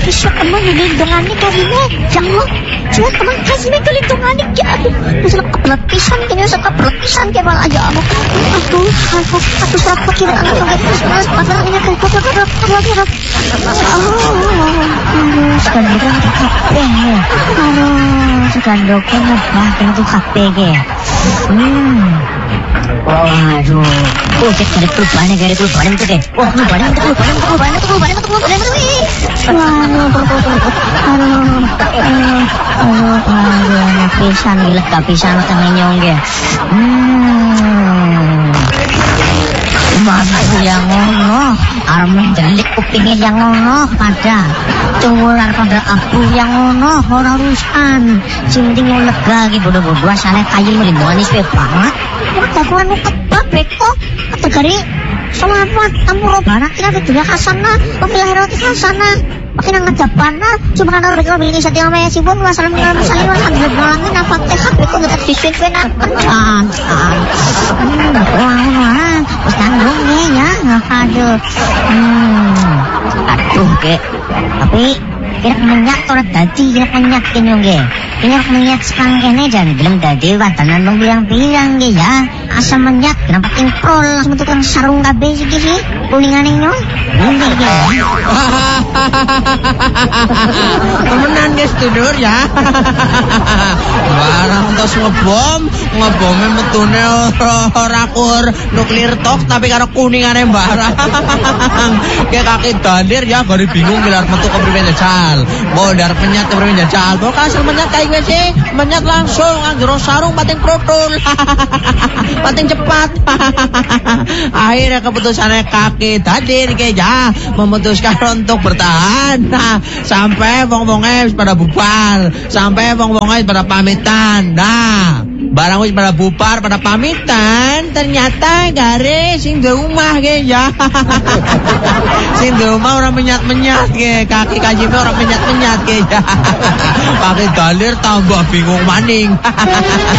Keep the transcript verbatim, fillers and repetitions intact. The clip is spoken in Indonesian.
Isya emang nilindungannya karine. Ya Allah, cuman emang kasih kelindungannya ya aduh. Masalah kebelet pisan kini usah kebelet pisan kayak malah ya Allah. Aduh, aku aku serak pikir anak kaget terus terus pasal ini kayak kok kok kok lagi kok. Aduh, sekarang kita kape ya. Aduh, sekarang dokter ngebah itu kape ge. Hmm. Waduh, oh cek dari perubahannya dari perubahan itu deh. Wah, perubahan itu perubahan itu perubahan itu perubahan itu perubahan itu. Waduh, aduh, aduh, aduh, anak pisan gila pisan tengah nyongge. Hmm. Mampu yang ngono, armen delik kupingnya yang ngono pada tular pada aku yang ngono ora urusan. Sing penting lega iki bodo-bodo asale kayu melindungi suwe banget. Takuan kebab beko tegari selamat kamu robana kira betul kasana pemilah roti kasana makin ngejabana cuma kan orang bilang ini setiap namanya sibuk masalah mengenal masalah ini kan belum ngalamin apa teh beko nggak disuin-suin kencang hmm wah terus tanggungnya ya aduh hmm aduh kek tapi kira menyak orang tadi kira menyak kenyong ge kira menyak sekarang kene jangan bilang tadi watanan dong bilang-bilang ge ya asam menyak kenapa ting prol langsung tukang sarung kabeh sih sih kuningan nyong ini ge temenan guys tidur ya barang tos ngebom ngebomnya metune ora kur nuklir tok tapi karo kuningane barang kayak kaki dandir ya gari bingung gelar metu ke priwe jajal mau dar penyat ke priwe jajal kok asal menyat kayak gue sih menyat langsung anggero sarung pating protol pating cepat akhirnya keputusannya kaki dandir kayak ya memutuskan untuk bertahan nah, sampai wong-wongnya pada bubar sampai wong-wongnya pada pamitan nah barang wis pada bubar pada pamitan ternyata garis sing di rumah ge ya sing di rumah orang menyat-menyat ge kaki kajibe orang menyat-menyat ge ya pakai dalir tambah bingung maning